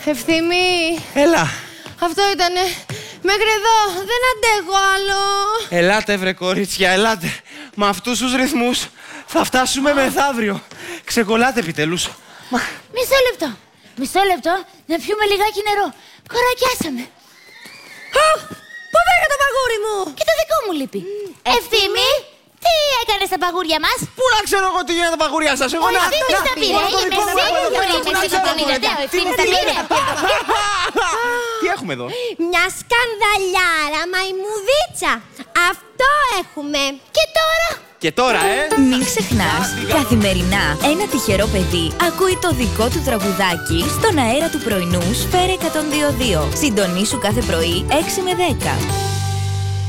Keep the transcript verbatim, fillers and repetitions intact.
Ευθύμη. Έλα. Αυτό ήτανε. Μέχρι εδώ. Δεν αντέχω άλλο. Ελάτε βρε κορίτσια, ελάτε. Με αυτούς τους ρυθμούς θα φτάσουμε μεθαύριο. Ξεκολλάτε επιτέλους. Μισό λεπτό. Μισό λεπτό να πιούμε λιγάκι νερό. Κορακιάσαμε. Πού βρήκα το παγούρι μου. Και το δικό μου λείπει. Mm. Ευθύμη, τι έκανες στα παγούρια μας? Πού να ξέρω εγώ τι γίνεται τα παγούρια σας. Εγώ Ο να... Ευθύμης τα πήρε. Είμαι σίγουρη. Είμαι σίγουρη. Ο Ευθύμης τα πήρε. Τι έχουμε εδώ? Μια σκανδαλιάρα μαϊμουδίτσα. Αυτό έχουμε. Και τώρα? Και τώρα, ε! Μην ξεχνάς, καθημερινά ένα τυχερό παιδί ακούει το δικό του τραγουδάκι στον αέρα του πρωινού Σφαίρα εκατόν δύο κόμμα δύο. Συντονίσου κάθε πρωί έξι με δέκα.